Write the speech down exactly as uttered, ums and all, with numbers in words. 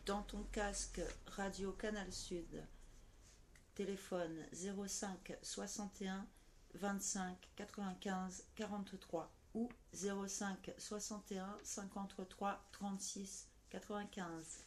dans ton casque Radio Canal Sud, téléphone zéro cinq soixante et un vingt-cinq quatre-vingt-quinze quarante-trois ou zéro cinq soixante et un cinquante-trois trente-six quatre-vingt-quinze.